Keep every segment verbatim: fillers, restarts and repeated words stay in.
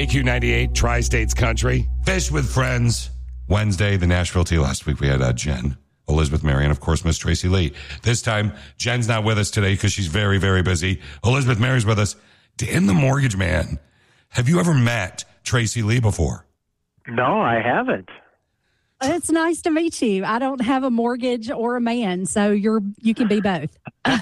K Q ninety-eight, Tri-States Country. Fish with Friends. Wednesday, the Nashville Tea. Last week we had uh, Jen, Elizabeth Mary, and of course, Miss Tracy Lee. This time, Jen's not with us today because she's very, very busy. Elizabeth Mary's with us. Dan the Mortgage Man. Have you ever met Tracy Lee before? No, I haven't. It's nice to meet you. I don't have a mortgage or a man, so you're you can be both. Well,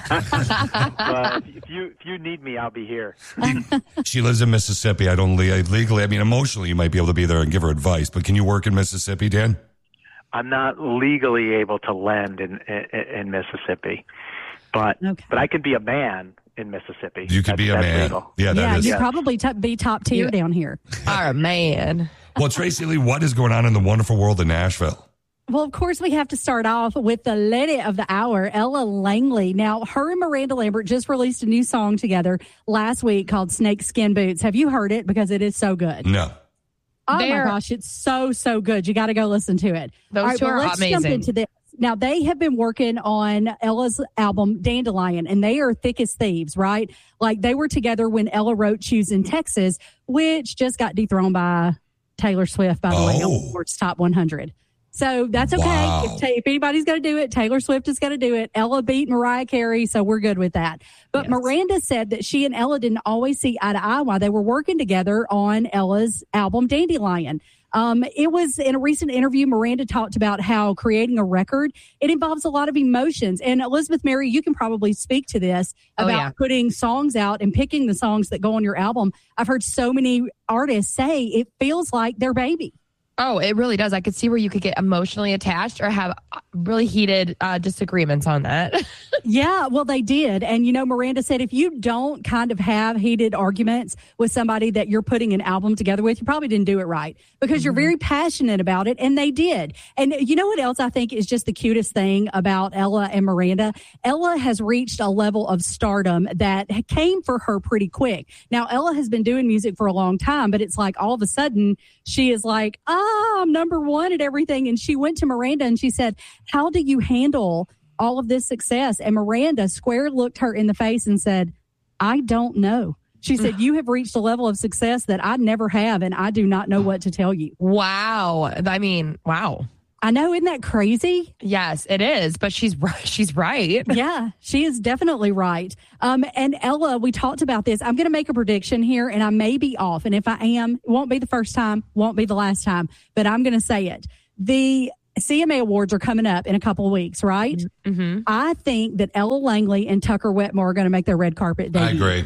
if you if you need me, I'll be here. She lives in Mississippi. I don't le- legally, I mean, emotionally, you might be able to be there and give her advice, but can you work in Mississippi, Dan? I'm not legally able to lend in in, in Mississippi, but Okay. but I could be a man in Mississippi. You could That's- be a that's man. legal. Yeah, that yeah, is. you'd probably t- be top tier You- down here. Our man. Well, Tracy Lee, what is going on in the wonderful world of Nashville? Well, of course, we have to start off with the lady of the hour, Ella Langley. Now, her and Miranda Lambert just released a new song together last week called Snake Skin Boots. Have you heard it? Because it is so good. No. Oh, They're- my gosh. It's so, so good. You got to go listen to it. Those All right, two well, are let's amazing. jump into this. Now, they have been working on Ella's album, Dandelion, and they are thick as thieves, right? Like, they were together when Ella wrote Choosing Texas, which just got dethroned by Taylor Swift, by the way, on Oh. Billboard's Top one hundred. So that's okay. Wow. If, ta- if anybody's going to do it, Taylor Swift is going to do it. Ella beat Mariah Carey, so we're good with that. But Yes. Miranda said that she and Ella didn't always see eye to eye while they were working together on Ella's album, Dandelion. Um, it was in a recent interview, Miranda talked about how creating a record, it involves a lot of emotions. And Elizabeth Mary, you can probably speak to this Oh, about yeah. putting songs out and picking the songs that go on your album. I've heard so many artists say it feels like their baby. Oh, it really does. I could see where you could get emotionally attached or have really heated uh, disagreements on that. Yeah, well, they did. And, you know, Miranda said if you don't kind of have heated arguments with somebody that you're putting an album together with, you probably didn't do it right because Mm-hmm. you're very passionate about it. And they did. And you know what else I think is just the cutest thing about Ella and Miranda? Ella has reached a level of stardom that came for her pretty quick. Now, Ella has been doing music for a long time, but it's like all of a sudden she is like, ah, I'm number one at everything. And she went to Miranda and she said, how do you handle all of this success? And Miranda square looked her in the face and said, I don't know. She said, you have reached a level of success that I never have, and I do not know what to tell you. Wow. I mean, wow. I know, isn't that crazy? Yes, it is. But she's right. She's right. Yeah, she is definitely right. Um, and Ella, we talked about this. I'm going to make a prediction here, and I may be off. And if I am, it won't be the first time, won't be the last time, but I'm going to say it. The C M A Awards are coming up in a couple of weeks, right? Mm-hmm. I think that Ella Langley and Tucker Wetmore are going to make their red carpet debut. I agree.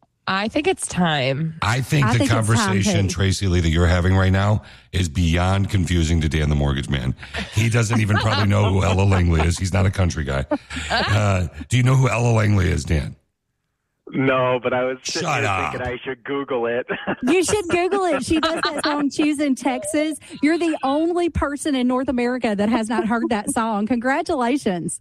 I think it's time. I think I the think it's time, conversation, too. Tracy Lee, that you're having right now is beyond confusing to Dan the Mortgage Man. He doesn't even probably know who Ella Langley is. He's not a country guy. Uh, do you know who Ella Langley is, Dan? No, but I was sitting Shut here up. thinking I should Google it. You should Google it. She does that song, Choosing Texas. You're the only person in North America that has not heard that song. Congratulations.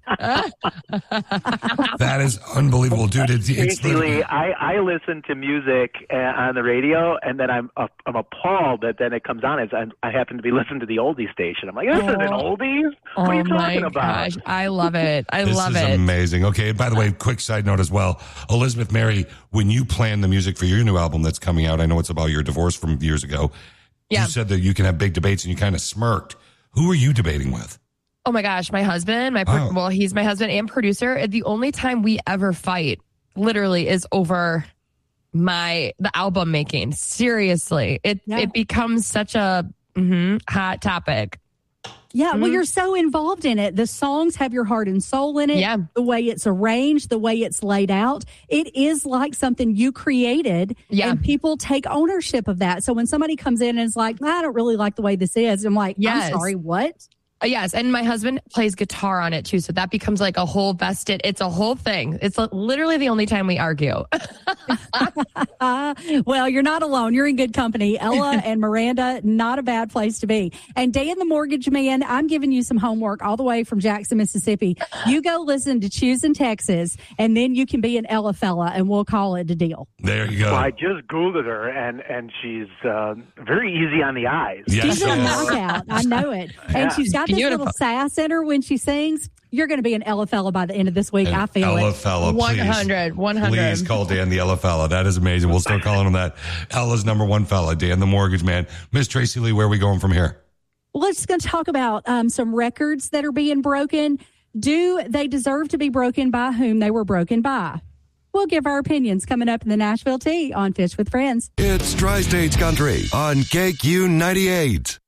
That is unbelievable, dude. It's, it's Tracy Lee, I, I listen to music uh, on the radio, and then I'm uh, I'm appalled that then it comes on as I, I happen to be listening to the oldie station. I'm like, this isn't Oh. oldies. What are you oh my talking about? gosh. I love it. I This love is it. amazing. Okay, and by the way, quick side note as well. Elizabeth Mary, when you planned the music for your new album that's coming out, I know it's about your divorce from years ago. Yeah. You said that you can have big debates and you kind of smirked. Who are you debating with? Oh my gosh, my husband, my pro- Oh. well, he's my husband and producer. The only time we ever fight, literally, is over my the album making. Seriously, it Yeah. it becomes such a mhm, hot topic. Yeah, well, Mhm. you're so involved in it. The songs have your heart and soul in it. Yeah. The way it's arranged, the way it's laid out. It is like something you created. Yeah. And people take ownership of that. So when somebody comes in and is like, I don't really like the way this is, I'm like, Yes. I'm sorry, what? Uh, yes, and my husband plays guitar on it too, so that becomes like a whole vested. It's a whole thing. It's li- literally the only time we argue. Uh, well, you're not alone. You're in good company. Ella and Miranda, not a bad place to be. And Dan the Mortgage Man, I'm giving you some homework all the way from Jackson, Mississippi. You go listen to Choosing Texas, and then you can be an Ella fella, and we'll call it a deal. There you go. Well, I just Googled her, and, and she's uh, very easy on the eyes. Yes, She's a yes. knockout. I know it. And Yeah. she's got this Beautiful. little sass in her when she sings. You're going to be an Ella fella by the end of this week. And I feel Ella it. fella, please. one hundred, one hundred. Please call Dan the Ella fella. That is amazing. We'll start calling him that. Ella's number one fella, Dan the mortgage man. Miss Tracy Lee, where are we going from here? Let's going to talk about um, some records that are being broken. Do they deserve to be broken? By whom they were broken by? We'll give our opinions coming up in the Nashville Tea on Fish with Friends. It's Tri-States Country on K Q ninety-eight.